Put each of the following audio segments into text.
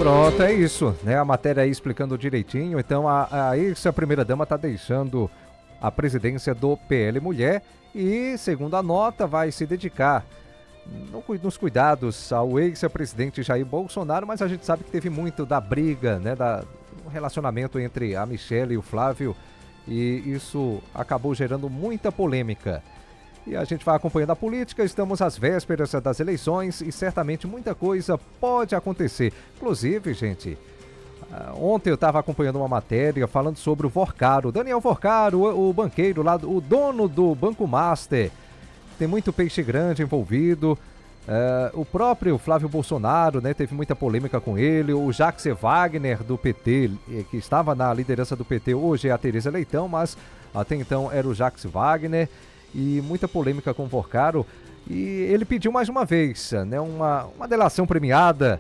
Pronto, é isso, né? A matéria aí explicando direitinho. Então, a ex-primeira-dama está deixando a presidência do PL Mulher e, segundo a nota, vai se dedicar nos cuidados ao ex-presidente Jair Bolsonaro, mas a gente sabe que teve muito da briga, né? Do relacionamento entre a Michelle e o Flávio, e isso acabou gerando muita polêmica. E a gente vai acompanhando a política, estamos às vésperas das eleições e certamente muita coisa pode acontecer. Inclusive, gente, ontem eu estava acompanhando uma matéria falando sobre o Vorcaro. Daniel Vorcaro, o banqueiro lá, o dono do Banco Master. Tem muito peixe grande envolvido. O próprio Flávio Bolsonaro, né, teve muita polêmica com ele. O Jacques Wagner do PT, que estava na liderança do PT, hoje é a Tereza Leitão, mas até então era o Jacques Wagner. E muita polêmica com o Vorcaro, e ele pediu mais uma vez, né, uma delação premiada,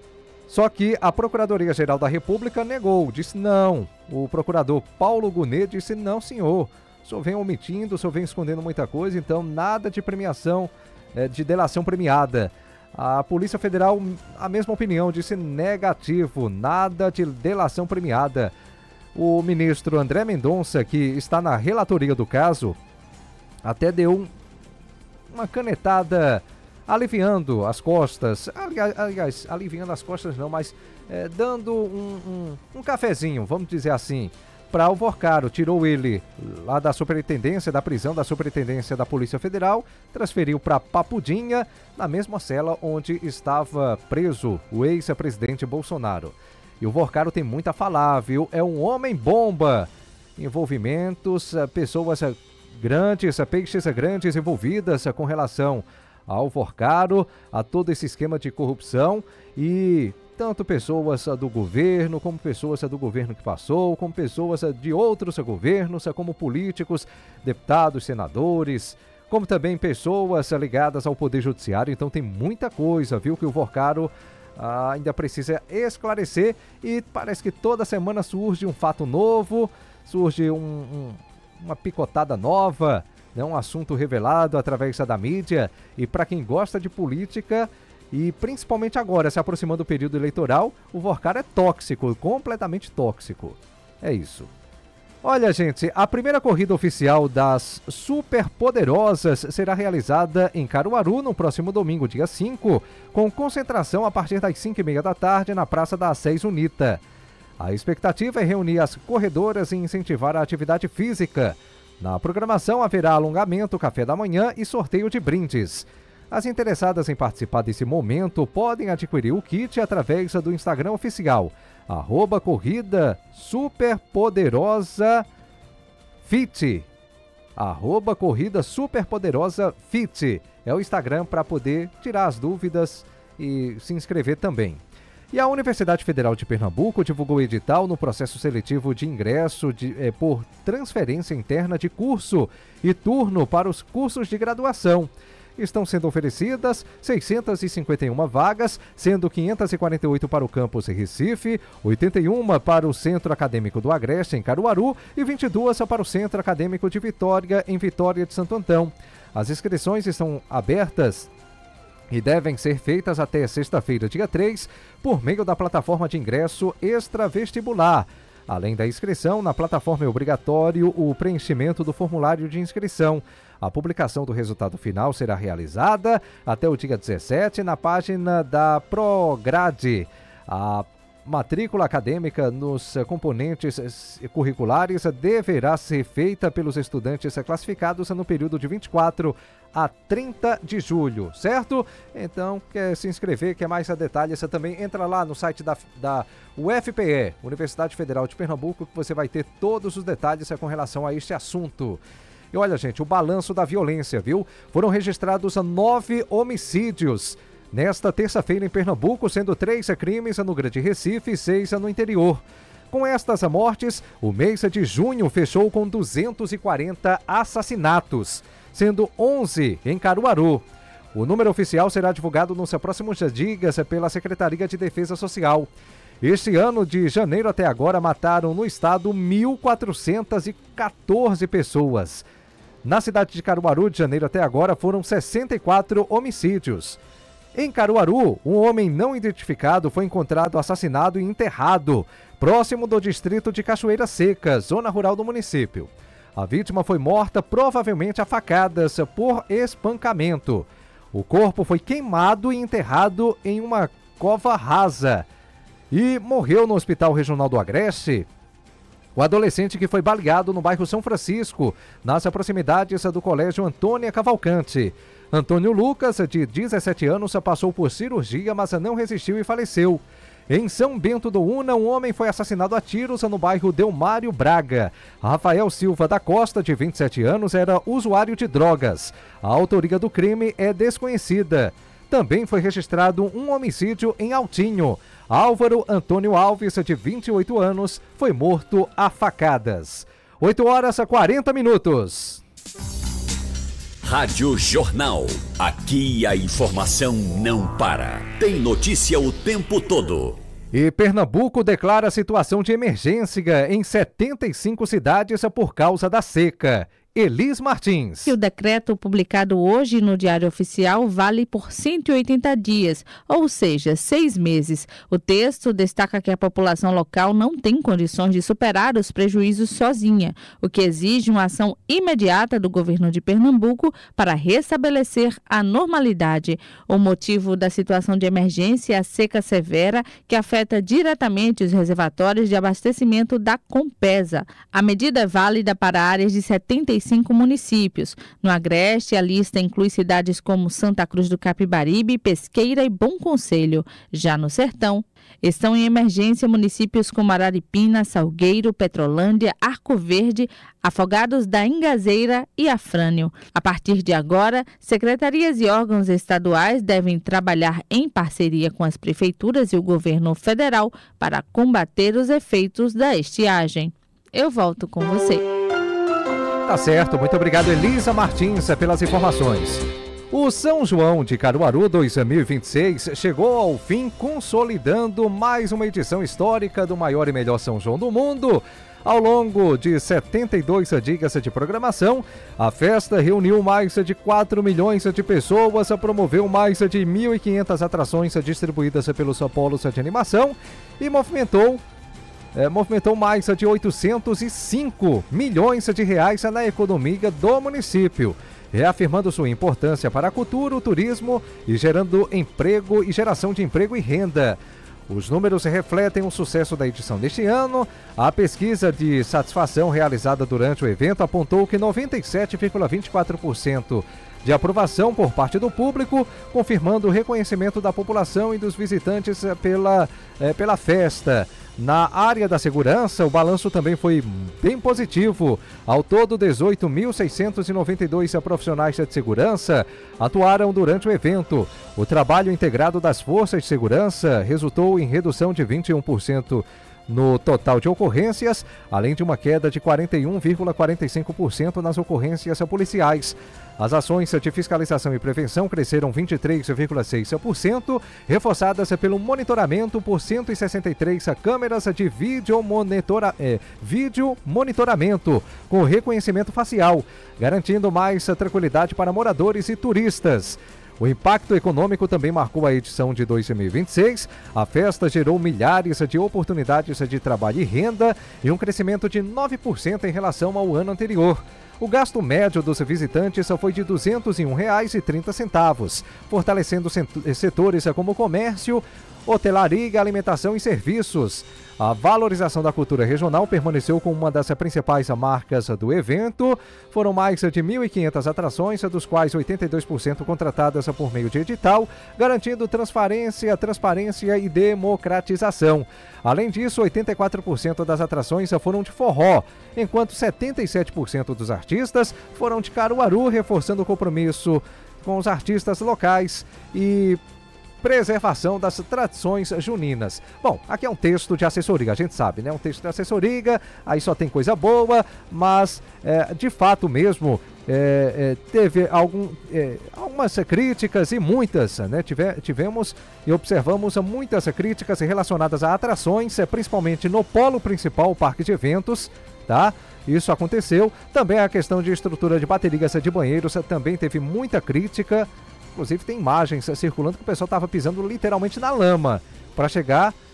só que a Procuradoria-Geral da República negou, disse não. O procurador Paulo Gonet disse não, senhor, o senhor vem omitindo, o senhor vem escondendo muita coisa, então nada de premiação, de delação premiada. A Polícia Federal, a mesma opinião, disse negativo, nada de delação premiada. O ministro André Mendonça, que está na relatoria do caso, até deu uma canetada aliviando as costas, aliás, aliviando as costas não, mas dando um cafezinho, vamos dizer assim, para o Vorcaro. Tirou ele lá da superintendência, da prisão da superintendência da Polícia Federal, transferiu para Papudinha, na mesma cela onde estava preso o ex-presidente Bolsonaro. E o Vorcaro tem muito a falar, viu? É um homem-bomba. Envolvimentos, pessoas grandes, peixes grandes envolvidas com relação ao Vorcaro, a todo esse esquema de corrupção, e tanto pessoas do governo, como pessoas do governo que passou, como pessoas de outros governos, como políticos, deputados, senadores, como também pessoas ligadas ao Poder Judiciário. Então tem muita coisa, viu, que o Vorcaro ainda precisa esclarecer, e parece que toda semana surge um fato novo, surge uma picotada nova, né? Um assunto revelado através da mídia. E para quem gosta de política, e principalmente agora, se aproximando do período eleitoral, o Vorcaro é tóxico, completamente tóxico. É isso. Olha, gente, a primeira corrida oficial das Superpoderosas será realizada em Caruaru no próximo domingo, dia 5, com concentração a partir das 5h30 da tarde na Praça da Sé Unita. A expectativa é reunir as corredoras e incentivar a atividade física. Na programação haverá alongamento, café da manhã e sorteio de brindes. As interessadas em participar desse momento podem adquirir o kit através do Instagram oficial, @Corrida Superpoderosa Fit. @Corrida Superpoderosa Fit. É o Instagram para poder tirar as dúvidas e se inscrever também. E a Universidade Federal de Pernambuco divulgou o edital no processo seletivo de ingresso por transferência interna de curso e turno para os cursos de graduação. Estão sendo oferecidas 651 vagas, sendo 548 para o campus Recife, 81 para o Centro Acadêmico do Agreste, em Caruaru, e 22 para o Centro Acadêmico de Vitória, em Vitória de Santo Antão. As inscrições estão abertas e devem ser feitas até sexta-feira, dia 3, por meio da plataforma de ingresso extravestibular. Além da inscrição, na plataforma é obrigatório o preenchimento do formulário de inscrição. A publicação do resultado final será realizada até o dia 17 na página da Prograde. A matrícula acadêmica nos componentes curriculares deverá ser feita pelos estudantes classificados no período de 24 a 30 de julho, certo? Então, quer se inscrever, quer mais detalhes, você também entra lá no site da UFPE, Universidade Federal de Pernambuco, que você vai ter todos os detalhes com relação a este assunto. E olha, gente, o balanço da violência, viu? Foram registrados 9 homicídios nesta terça-feira em Pernambuco, sendo 3 crimes no Grande Recife e 6 no interior. Com estas mortes, o mês de junho fechou com 240 assassinatos, sendo 11 em Caruaru. O número oficial será divulgado nos próximos dias pela Secretaria de Defesa Social. Este ano, de janeiro até agora, mataram no estado 1.414 pessoas. Na cidade de Caruaru, de janeiro até agora, foram 64 homicídios. Em Caruaru, um homem não identificado foi encontrado assassinado e enterrado, próximo do distrito de Cachoeira Seca, zona rural do município. A vítima foi morta provavelmente a facadas por espancamento. O corpo foi queimado e enterrado em uma cova rasa e morreu no Hospital Regional do Agreste o adolescente que foi baleado no bairro São Francisco, nas proximidades do Colégio Antônia Cavalcante. Antônio Lucas, de 17 anos, passou por cirurgia, mas não resistiu e faleceu. Em São Bento do Una, um homem foi assassinado a tiros no bairro Delmário Braga. Rafael Silva da Costa, de 27 anos, era usuário de drogas. A autoria do crime é desconhecida. Também foi registrado um homicídio em Altinho. Álvaro Antônio Alves, de 28 anos, foi morto a facadas. 8h40. Rádio Jornal. Aqui a informação não para. Tem notícia o tempo todo. E Pernambuco declara situação de emergência em 75 cidades por causa da seca. Elis Martins. E o decreto publicado hoje no Diário Oficial vale por 180 dias, ou seja, 6 meses. O texto destaca que a população local não tem condições de superar os prejuízos sozinha, o que exige uma ação imediata do governo de Pernambuco para restabelecer a normalidade. O motivo da situação de emergência é a seca severa, que afeta diretamente os reservatórios de abastecimento da Compesa. A medida é válida para áreas de 75 municípios. No Agreste, a lista inclui cidades como Santa Cruz do Capibaribe, Pesqueira e Bom Conselho. Já no Sertão, estão em emergência municípios como Araripina, Salgueiro, Petrolândia, Arco Verde, Afogados da Ingazeira e Afrânio. A partir de agora, secretarias e órgãos estaduais devem trabalhar em parceria com as prefeituras e o governo federal para combater os efeitos da estiagem. Eu volto com você. Tá certo, muito obrigado, Elisa Martins, pelas informações. O São João de Caruaru 2026 chegou ao fim, consolidando mais uma edição histórica do maior e melhor São João do mundo. Ao longo de 72 dias de programação, a festa reuniu mais de 4 milhões de pessoas, promoveu mais de 1.500 atrações distribuídas pelos polos de animação e movimentou mais de 805 milhões de reais na economia do município, reafirmando sua importância para a cultura, o turismo e gerando emprego e geração de emprego e renda. Os números refletem o sucesso da edição deste ano. A pesquisa de satisfação realizada durante o evento apontou que 97,24% de aprovação por parte do público, confirmando o reconhecimento da população e dos visitantes pela festa. Na área da segurança, o balanço também foi bem positivo. Ao todo, 18.692 profissionais de segurança atuaram durante o evento. O trabalho integrado das forças de segurança resultou em redução de 21% no total de ocorrências, além de uma queda de 41,45% nas ocorrências policiais. As ações de fiscalização e prevenção cresceram 23,6%, reforçadas pelo monitoramento por 163 câmeras de vídeo monitoramento com reconhecimento facial, garantindo mais tranquilidade para moradores e turistas. O impacto econômico também marcou a edição de 2026. A festa gerou milhares de oportunidades de trabalho e renda e um crescimento de 9% em relação ao ano anterior. O gasto médio dos visitantes foi de R$ 201,30, fortalecendo setores como comércio, hotelaria, alimentação e serviços. A valorização da cultura regional permaneceu como uma das principais marcas do evento. Foram mais de 1.500 atrações, dos quais 82% contratadas por meio de edital, garantindo transparência e democratização. Além disso, 84% das atrações foram de forró, enquanto 77% dos artistas foram de Caruaru, reforçando o compromisso com os artistas locais e preservação das tradições juninas. Bom, aqui é um texto de assessoria, a gente sabe, né? Um texto de assessoria, aí só tem coisa boa, mas de fato mesmo teve algumas críticas e muitas, né? Tivemos e observamos muitas críticas relacionadas a atrações, principalmente no polo principal, o parque de eventos, tá? Isso aconteceu. Também a questão de estrutura de baterias de banheiros também teve muita crítica. Inclusive tem imagens circulando que o pessoal estava pisando literalmente na lama para chegar